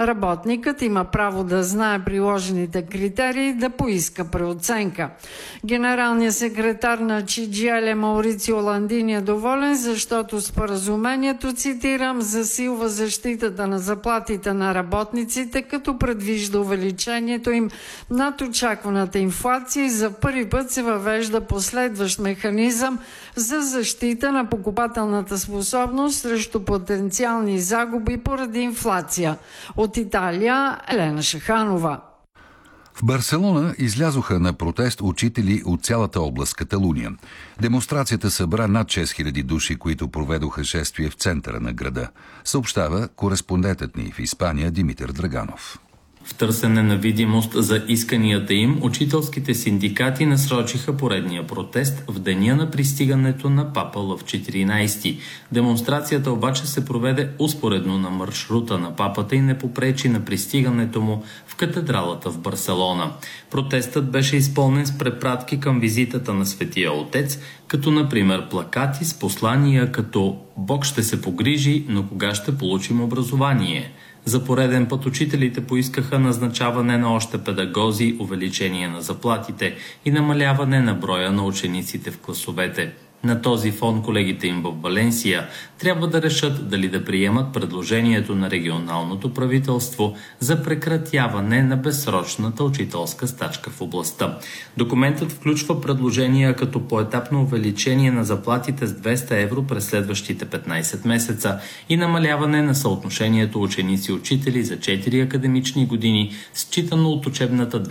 Работникът има право да знае приложените критерии и да поиска преоценка. Генералният секретар на CGIL Маурицио Ландини е доволен, защото споразумението, цитирам, засилва защитата на заплатите на работниците, като предвижда увеличението им над очакваната инфлация и за първи път се въвежда последващ механизъм за защита на покупателната способност срещу потенциални загуби поради инфлация. От Италия Елена Шаханова. В Барселона излязоха на протест учители от цялата област Каталуния. Демонстрацията събра над 6000 души, които проведоха шествие в центъра на града, съобщава кореспондентът ни в Испания Димитър Драганов. В търсене на видимост за исканията им, учителските синдикати насрочиха поредния протест в деня на пристигането на Папа Лъв 14. Демонстрацията обаче се проведе успоредно на маршрута на папата и не попречи на пристигането му в катедралата в Барселона. Протестът беше изпълнен с препратки към визитата на Светия Отец, като например плакати с послания като «Бог ще се погрижи, но кога ще получим образование?». За пореден път учителите поискаха назначаване на още педагози, увеличение на заплатите и намаляване на броя на учениците в класовете. На този фон колегите им в Валенсия трябва да решат дали да приемат предложението на регионалното правителство за прекратяване на безсрочната учителска стачка в областта. Документът включва предложения като поетапно увеличение на заплатите с 200 евро през следващите 15 месеца и намаляване на съотношението ученици-учители за 4 академични години, считано от учебната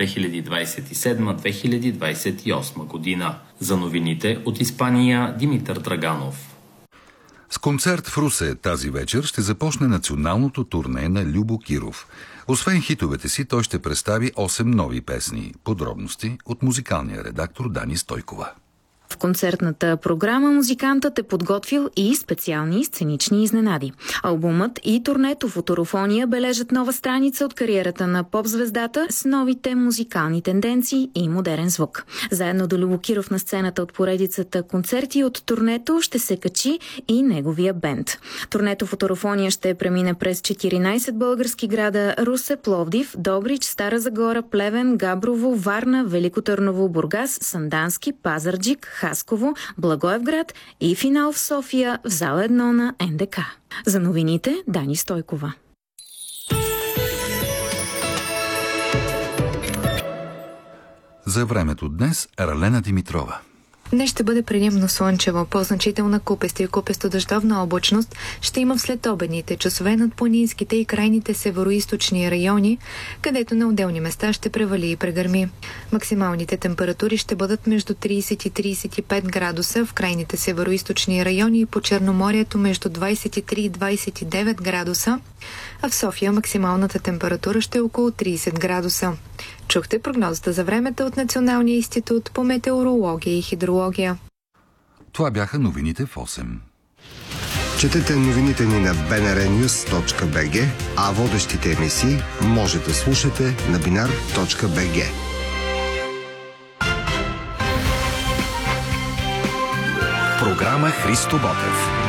2027-2028 година. За новините от Испания Димитър Драганов. С концерт в Русе тази вечер ще започне националното турне на Любо Киров. Освен хитовете си, той ще представи 8 нови песни. Подробности от музикалния редактор Дани Стойкова. В концертната програма музикантът е подготвил и специални сценични изненади. Албумът и турнето Футурофония бележат нова страница от кариерата на поп-звездата с новите музикални тенденции и модерен звук. Заедно до Любо Киров на сцената от поредицата концерти от турнето ще се качи и неговия бенд. Турнето Футурофония ще премине през 14 български града: Русе, Пловдив, Добрич, Стара Загора, Плевен, Габрово, Варна, Велико Търново, Бургас, Сандански, Пазарджик, Хасково, Благоевград и финал в София в зала 1 на НДК. За новините Дани Стойкова. За времето днес Ралена Димитрова. Днес ще бъде предимно слънчево, по-значителна купеста и купесто-дъждовна облачност ще има в следобедните часове над планинските и крайните североизточни райони, където на отделни места ще превали и прегърми. Максималните температури ще бъдат между 30 и 35 градуса в крайните североизточни райони и по Черноморието между 23 и 29 градуса, а в София максималната температура ще е около 30 градуса. Чухте прогнозата за времето от Националния институт по метеорология и хидрология. Това бяха новините в 8. Четете новините ни на bnrnews.bg, а водещите емисии може да слушате на binar.bg. Програма Христо Ботев.